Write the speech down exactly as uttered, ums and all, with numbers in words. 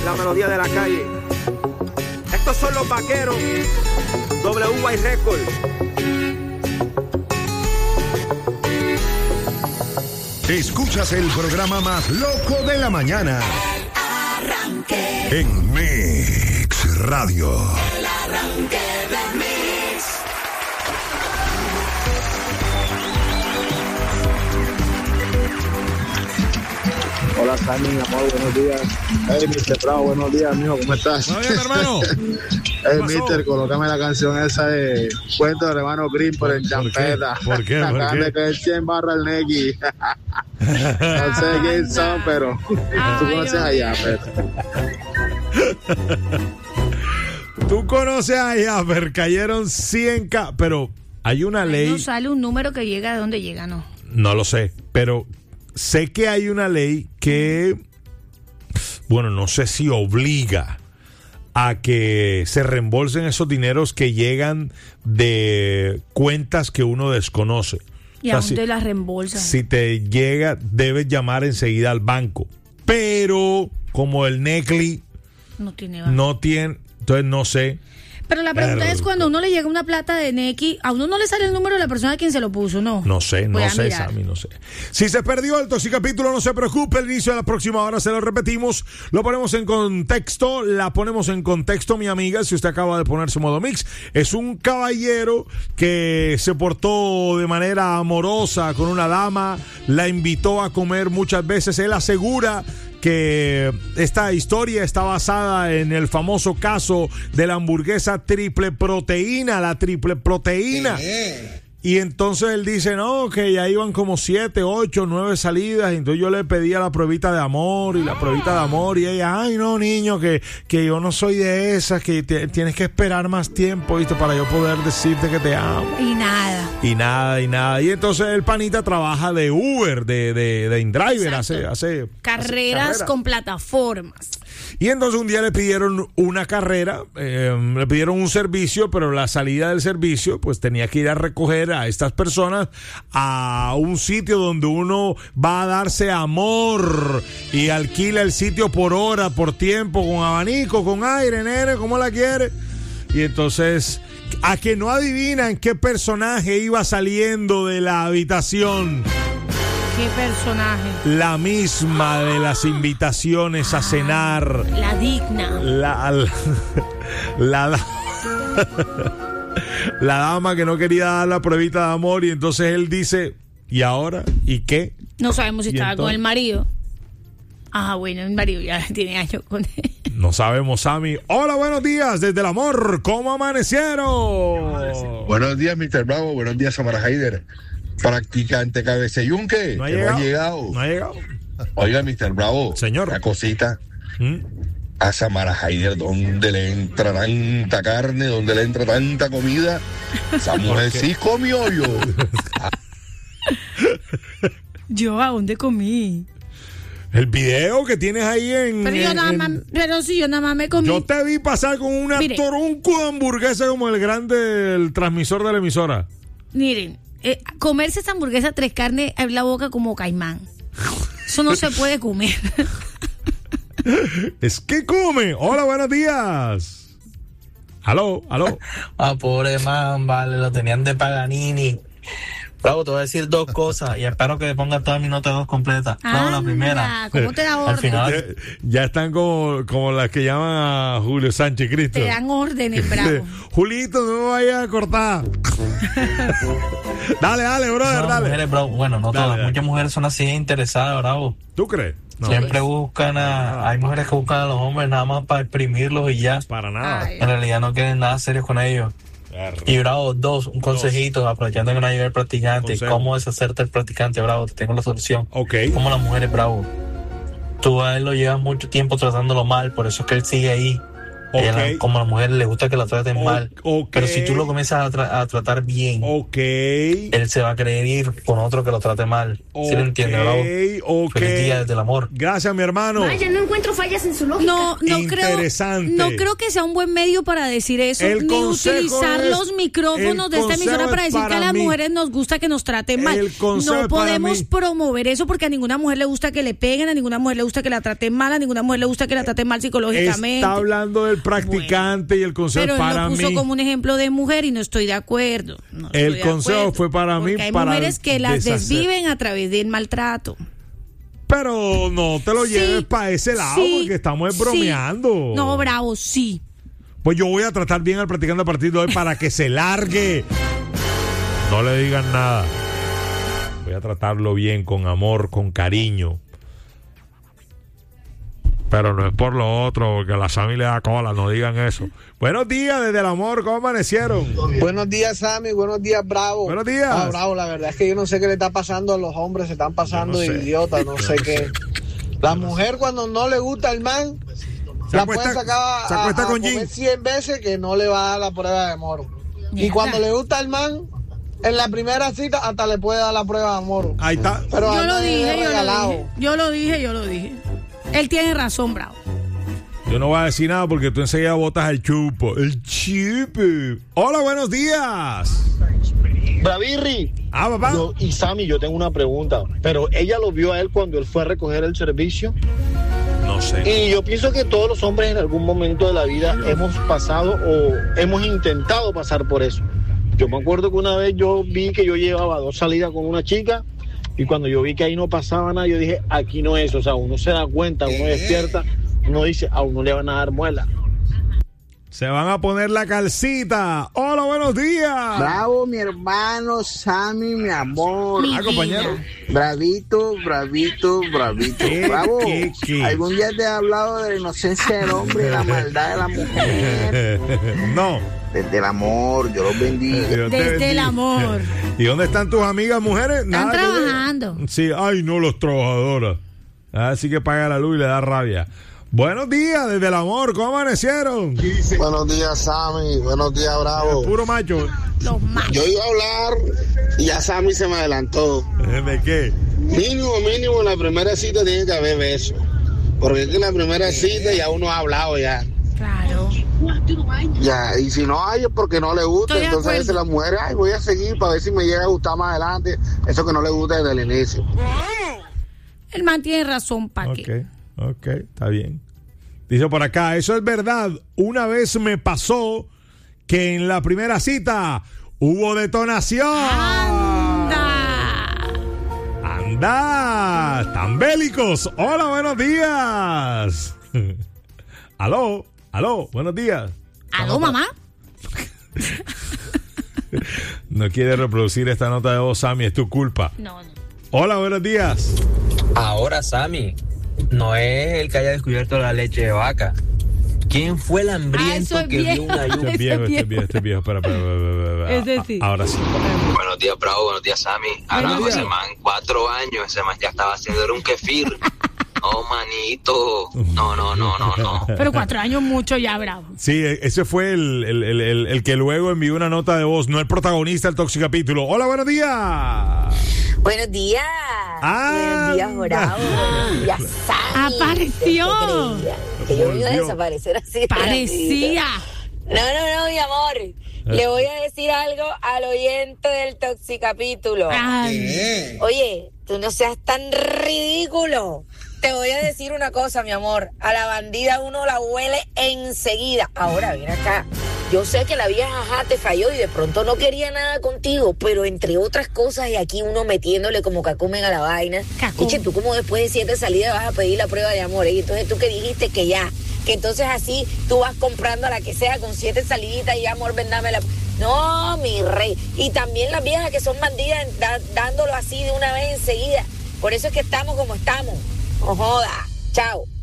La melodía de la calle. Estos son los vaqueros. W Y Records. Escuchas el programa más loco de la mañana. El Arranque. En Mix Radio. El Arranque de Mix. Hola, Sammy, amor, buenos días. Hey, mister Bravo, buenos días, amigo, ¿cómo estás? Buenos días, hermano. Hey, mister, colócame la canción esa de Cuento del hermano Green por el champeta. ¿Por qué? ¿Por qué? Acaban de caer cien barras el Neki. No sé quién son, pero tú conoces allá, pero. Tú conoces allá, pero cayeron cien K, pero hay una ley. No sale un número que llega de dónde llega, ¿no? No lo sé, pero sé que hay una ley que, bueno, no sé si obliga a que se reembolsen esos dineros que llegan de cuentas que uno desconoce. Y O sea, aún si- te las reembolsan. Si te llega, debes llamar enseguida al banco. Pero como el Necli No tiene banco. no tiene, entonces no sé. Pero la pregunta Err. es, cuando a uno le llega una plata de Neki, a uno no le sale el número de la persona a quien se lo puso, ¿no? No sé, no Voy a sé, mirar. Sammy, no sé. Si se perdió el Toxicapítulo, no se preocupe, el inicio de la próxima hora se lo repetimos, lo ponemos en contexto, la ponemos en contexto, mi amiga, si usted acaba de ponerse modo mix. Es un caballero que se portó de manera amorosa con una dama, la invitó a comer muchas veces, él asegura que esta historia está basada en el famoso caso de la hamburguesa triple proteína, la triple proteína. Y entonces él dice, no, que ya iban como siete, ocho, nueve salidas. Y entonces yo le pedía la pruebita de amor y la pruebita de amor. Y ella, ay, no, niño, que, que yo no soy de esas, que te- tienes que esperar más tiempo, ¿viste? Para yo poder decirte que te amo. Y nada. Y nada, y nada. Y entonces el panita trabaja de Uber, de, de, de InDriver, hace, hace Carreras hace carrera. con plataformas. Y entonces un día le pidieron una carrera, eh, le pidieron un servicio, pero la salida del servicio, pues tenía que ir a recoger a estas personas a un sitio donde uno va a darse amor y alquila el sitio por hora, por tiempo, con abanico, con aire, nene, ¿cómo la quiere? Y entonces, a que no adivinan qué personaje iba saliendo de la habitación. ¿Qué personaje? La misma de las invitaciones a cenar. La digna. La, la, la, la, la dama que no quería dar la pruebita de amor, y entonces él dice, ¿y ahora? ¿Y qué? No sabemos si ¿Y estaba entonces? con el marido. Ah, bueno, el marido ya tiene años con él. No sabemos, Sammy. Hola, buenos días desde el amor. ¿Cómo amanecieron? Buenos días, mister Bravo. Buenos días, Samara Haider. Practicante cabeceyunque. No ha que llegado. No ha llegado. No ha llegado. Oiga, mister Bravo. Señor. Una cosita. ¿Mm? A Samara Haider, ¿dónde le entra tanta carne? ¿Dónde le entra tanta comida? Esa mujer sí comió yo. ¿Yo a dónde comí? El video que tienes ahí en... Pero yo en- nada en- más, pero si yo nada más me comí. Yo te vi pasar con una Mire. toronco de hamburguesa como el grande del transmisor de la emisora. Miren, eh, comerse esa hamburguesa tres carnes en la boca como caimán. Eso no se puede comer. Es que come. Hola, buenos días. Aló, aló. Ah, pobre man, vale, lo tenían de Paganini. Bravo, te voy a decir dos cosas y espero que pongas todas mis notas dos completas. Bravo, la primera. Anda, ¿cómo te da Al orden? final, Ya, ya están como, como las que llaman a Julio Sánchez Cristo. Te dan órdenes, bravo. Julito, no me vayas a cortar. Dale, dale, brother, todas las dale. mujeres, bravo, bueno, no Dale, todas, dale. muchas mujeres son así interesadas, bravo. ¿Tú crees? No, Siempre buscan a, hay mujeres que buscan a los hombres nada más para exprimirlos y ya. para nada. Ay. En realidad no quieren nada serio con ellos. Y bravo, dos, un consejito, aprovechando que no llega el practicante, Consejo. cómo deshacerte del practicante, bravo, te tengo la solución. Ok. Como las mujeres, bravo. Tú a él lo llevas mucho tiempo tratándolo mal, por eso es que él sigue ahí. Okay. Ella, como a la mujer le gusta que la traten o, mal. Okay. Pero si tú lo comienzas a, tra- a tratar bien, okay. él se va a querer ir con otro que lo trate mal. Okay. ¿Sí lo entiende, bravo? Okay. Feliz día desde el amor. Gracias, mi hermano. Vaya, no encuentro fallas en su lógica. No, no Interesante. creo, no creo que sea un buen medio para decir eso, El ni consejo utilizar es- los micrófonos el de esta emisora consejo para es decir que a para las mí. mujeres nos gusta que nos traten mal. El consejo No es para podemos mí. promover eso porque a ninguna mujer le gusta que le peguen, a ninguna mujer le gusta que la traten mal, a ninguna mujer le gusta que la traten mal psicológicamente. Está hablando del practicante y el consejo Pero él para lo puso mí. como un ejemplo de mujer y no estoy de acuerdo. No estoy El de consejo acuerdo, fue para mí porque hay para mujeres que las deshacer. desviven a través del maltrato. Pero no te lo Sí, lleves para ese lado sí, porque estamos sí. bromeando. No, bravo, sí. Pues yo voy a tratar bien al practicante a partir de hoy para que se largue. No le digan nada. Voy a tratarlo bien, con amor, con cariño. Pero no es por lo otro, porque a la Sammy le da cola, no digan eso. Buenos días desde el amor, ¿cómo amanecieron? Buenos días, Sammy, buenos días, Bravo. Buenos días. Ah, Bravo, la verdad es que yo no sé qué le está pasando a los hombres, se están pasando Yo no de sé. idiotas, no sé qué. La mujer cuando no le gusta el man, Se la acuesta- puede sacar a, se acuesta a con comer Jim. cien veces que no le va a dar la prueba de amor. Y Mierda. cuando le gusta el man, en la primera cita hasta le puede dar la prueba de amor. Ahí está. Pero Yo anda lo de dije, yo lo regalado. dije. Yo lo dije, yo lo dije. Él tiene razón, bravo. Yo no voy a decir nada porque tú enseguida botas el chupo. El chupo. Hola, buenos días. Bravirri. Ah, papá. Yo- y Sammy, yo tengo una pregunta. Pero ella lo vio a él cuando él fue a recoger el servicio. No sé. Y yo pienso que todos los hombres en algún momento de la vida hemos pasado o hemos intentado pasar por eso. Yo me acuerdo que una vez yo vi que yo llevaba dos salidas con una chica y cuando yo vi que ahí no pasaba nada, yo dije, aquí no es. O sea, uno se da cuenta, uno despierta, uno dice, a uno le van a dar muela. Se van a poner la calcita. Hola, buenos días. Bravo, mi hermano, Sammy, mi amor. Mi Ah, compañero. Bravito, bravito, bravito. ¿Qué, Bravo. qué, qué? ¿Algún día te he hablado de la inocencia del hombre y la maldad de la mujer? No. Desde el amor, yo los bendiga. Dios te Desde el bendiga. amor. ¿Y dónde están tus amigas mujeres? Están que- trabajando. Sí, ay, no, los trabajadoras. Así que paga la luz y le da rabia. Buenos días desde el amor, ¿cómo amanecieron? Buenos días, Sammy. Buenos días, Bravo. Puro macho. Los machos. Yo iba a hablar y ya Sammy se me adelantó. ¿De qué? Mínimo, mínimo, en la primera cita tiene que haber beso. Porque es que en la primera cita ya uno ha hablado ya. Claro. Ya, y si no hay es porque no le gusta. Estoy de Entonces a veces acuerdo. la mujer, ay, voy a seguir para ver si me llega a gustar más adelante. Eso que no le gusta desde el inicio. El man tiene razón, ¿pa' qué? Ok, ok, está bien. Dice por acá, eso es verdad. Una vez me pasó que en la primera cita hubo detonación. ¡Anda! ¡Anda! ¡Están bélicos! ¡Hola, buenos días! ¡Aló! ¡Aló! ¡Buenos días! ¿Aló, mamá? No quiere reproducir esta nota de voz, Sammy, es tu culpa. No, no. Hola, buenos días. Ahora, Sammy, no es el que haya descubierto la leche de vaca. ¿Quién fue el Ah, hambriento eso es que vio viejo. una Este lluvia? es viejo, este es viejo, este es viejo. Espera, espera, espera, espera, espera. Ese sí. Ahora sí. Buenos días, Bravo. Buenos días, Sammy. Ahora Buenos días. ese man, cuatro años, ese man ya estaba haciendo era un kefir. No, manito. No, no, no, no, no. Pero cuatro años mucho ya, bravo. Sí, ese fue el, el, el, el, el que luego envió una nota de voz, no el protagonista del Tóxico Capítulo. Hola, buenos días. Buenos días. Ah, Buenos días, Bravo. Buenos días, Sammy. Apareció. ¿Qué creía? Que yo me iba a Volvió. desaparecer así. Parecía. No, no, no, mi amor. Le voy a decir algo al oyente del Toxicapítulo. Ay. Oye, tú no seas tan ridículo. Te voy a decir una cosa, mi amor. A la bandida uno la huele enseguida. Ahora, ven acá. Yo sé que la vieja ajá, te falló y de pronto no quería nada contigo, pero entre otras cosas, y aquí uno metiéndole como cacumen a la vaina. Cacum. Eche, tú como después de siete salidas vas a pedir la prueba de amor. Y entonces tú que dijiste que ya, que entonces así tú vas comprando a la que sea con siete saliditas y ya, amor, ven, dame la... No, mi rey. Y también las viejas que son bandidas da- dándolo así de una vez enseguida. Por eso es que estamos como estamos. No joda. Chao.